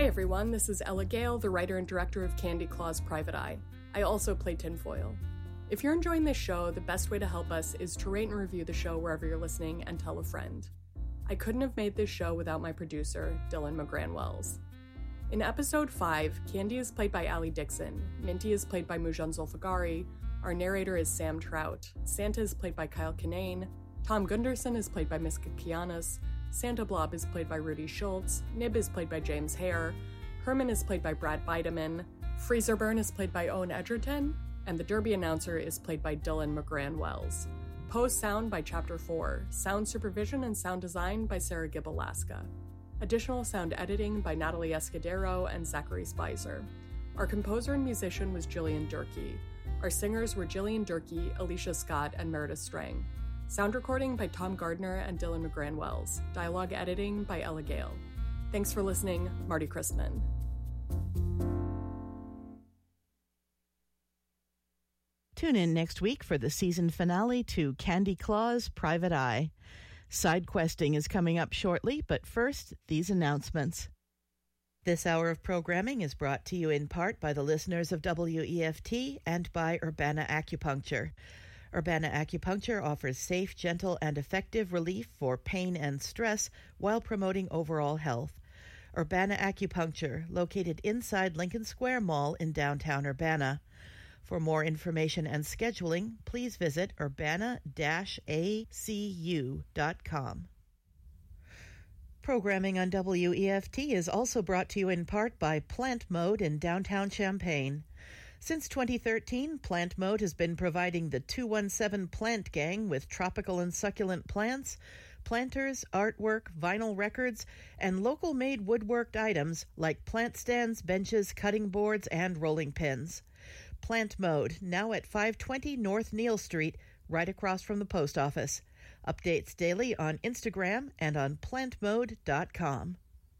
Hi everyone, this is Ella Gale, the writer and director of Candy Claus Private Eye. I also play tinfoil. If you're enjoying this show, the best way to help us is to rate and review the show wherever you're listening and tell a friend. I couldn't have made this show without my producer, Dylan McGran-Wells. In episode 5, Candy is played by Allie Dixon, Minty is played by Mujan Zulfagari, our narrator is Sam Trout, Santa is played by Kyle Kinane, Tom Gunderson is played by Miska Kianis, Santa Blob is played by Rudy Schultz, Nib is played by James Hare, Herman is played by Brad Bideman, Freezerburn is played by Owen Edgerton, and the Derby announcer is played by Dylan McGran-Wells. Post sound by Chapter 4, sound supervision and sound design by Sarah Gibb-Alaska. Additional sound editing by Natalie Escudero and Zachary Spicer. Our composer and musician was Jillian Durkee. Our singers were Jillian Durkee, Alicia Scott, and Meredith Strang. Sound recording by Tom Gardner and Dylan McGran-Wells. Dialogue editing by Ella Gale. Thanks for listening, Marty Christman. Tune in next week for the season finale to Candy Claus Private Eye. Side questing is coming up shortly, but first, these announcements. This hour of programming is brought to you in part by the listeners of WEFT and by Urbana Acupuncture. Urbana Acupuncture offers safe, gentle, and effective relief for pain and stress while promoting overall health. Urbana Acupuncture, located inside Lincoln Square Mall in downtown Urbana. For more information and scheduling, please visit urbana-acu.com. Programming on WEFT is also brought to you in part by Plant Mode in downtown Champaign. Since 2013, Plant Mode has been providing the 217 Plant Gang with tropical and succulent plants, planters, artwork, vinyl records, and local-made woodworked items like plant stands, benches, cutting boards, and rolling pins. Plant Mode, now at 520 North Neal Street, right across from the post office. Updates daily on Instagram and on plantmode.com.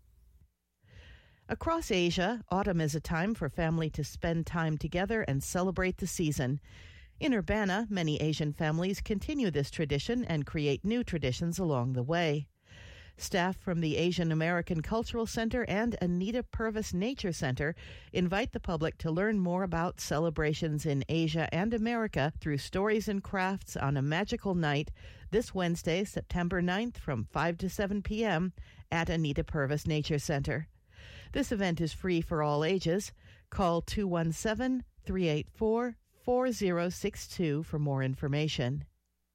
Across Asia, autumn is a time for family to spend time together and celebrate the season. In Urbana, many Asian families continue this tradition and create new traditions along the way. Staff from the Asian American Cultural Center and Anita Purvis Nature Center invite the public to learn more about celebrations in Asia and America through stories and crafts on a magical night this Wednesday, September 9th from 5 to 7 p.m. at Anita Purvis Nature Center. This event is free for all ages. Call 217-384-4062 for more information.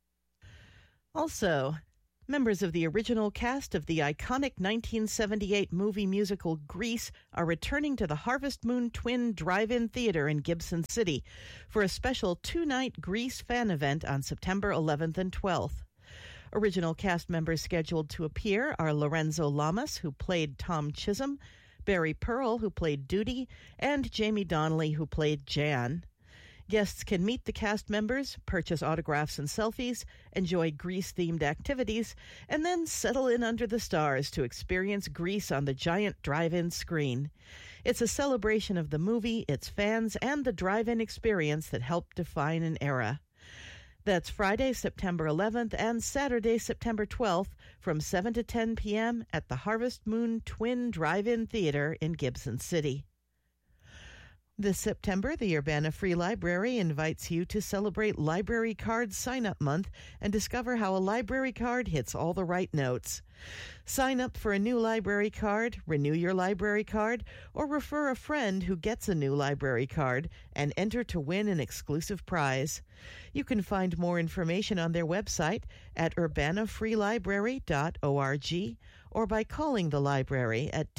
Also, members of the original cast of the iconic 1978 movie musical Grease are returning to the Harvest Moon Twin Drive-In Theater in Gibson City for a special two-night Grease fan event on September 11th and 12th. Original cast members scheduled to appear are Lorenzo Lamas, who played Tom Chisholm, Barry Pearl, who played Duty, and Jamie Donnelly, who played Jan. Guests can meet the cast members, purchase autographs and selfies, enjoy Grease-themed activities, and then settle in under the stars to experience Grease on the giant drive-in screen. It's a celebration of the movie, its fans, and the drive-in experience that helped define an era. That's Friday, September 11th and Saturday, September 12th from 7 to 10 p.m. at the Harvest Moon Twin Drive-In Theater in Gibson City. This September, the Urbana Free Library invites you to celebrate Library Card Sign-Up Month and discover how a library card hits all the right notes. Sign up for a new library card, renew your library card, or refer a friend who gets a new library card and enter to win an exclusive prize. You can find more information on their website at urbanafreelibrary.org or by calling the library at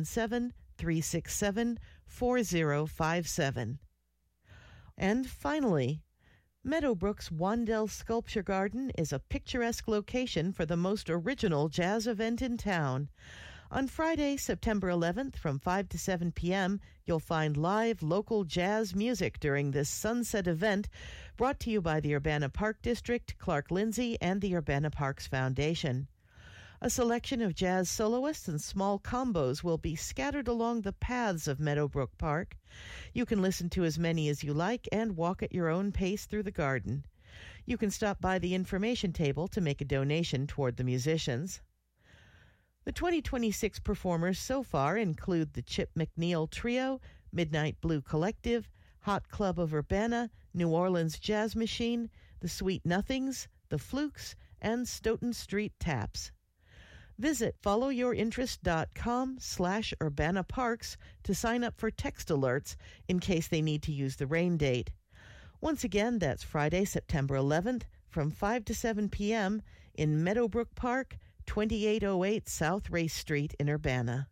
217-367-4057. And finally, Meadowbrook's Wandell Sculpture Garden is a picturesque location for the most original jazz event in town. On Friday, September 11th from 5 to 7 p.m., you'll find live local jazz music during this sunset event brought to you by the Urbana Park District, Clark Lindsay, and the Urbana Parks Foundation. A selection of jazz soloists and small combos will be scattered along the paths of Meadowbrook Park. You can listen to as many as you like and walk at your own pace through the garden. You can stop by the information table to make a donation toward the musicians. The 2026 performers so far include the Chip McNeil Trio, Midnight Blue Collective, Hot Club of Urbana, New Orleans Jazz Machine, the Sweet Nothings, the Flukes, and Stoughton Street Taps. Visit followyourinterest.com/Urbana Parks to sign up for text alerts in case they need to use the rain date. Once again, that's Friday, September 11th from 5 to 7 p.m. in Meadowbrook Park, 2808 South Race Street in Urbana.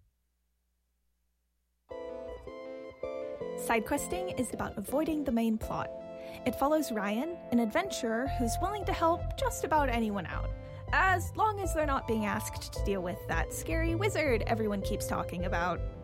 Sidequesting is about avoiding the main plot. It follows Ryan, an adventurer who's willing to help just about anyone out, as long as they're not being asked to deal with that scary wizard everyone keeps talking about.